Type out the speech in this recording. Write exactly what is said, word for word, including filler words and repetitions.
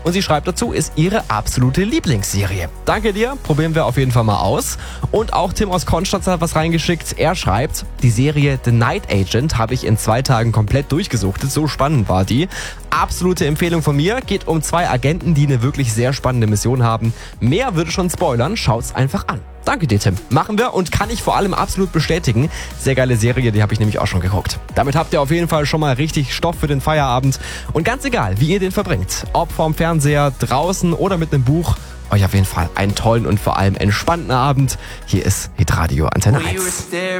und sie schreibt dazu, ist ihre absolute Lieblingsserie. Danke dir, probieren wir auf jeden Fall mal aus. Und auch Tim aus Konstanz hat was reingeschickt. Er schreibt, die Serie The Night Agent habe ich in zwei Tagen komplett durchgesuchtet, so spannend war die. Absolute Empfehlung von mir, geht um zwei Agenten, die eine wirklich sehr spannende Mission haben. Mehr würde schon spoilern, schaut's einfach an. Danke dir, Tim. Machen wir und kann ich vor allem absolut bestätigen. Sehr geile Serie, die habe ich nämlich auch schon geguckt. Damit habt ihr auf jeden Fall schon mal richtig Stoff für den Feierabend. Und ganz egal, wie ihr den verbringt, ob vorm Fernseher, draußen oder mit einem Buch, euch auf jeden Fall einen tollen und vor allem entspannten Abend. Hier ist Hitradio Antenne eins.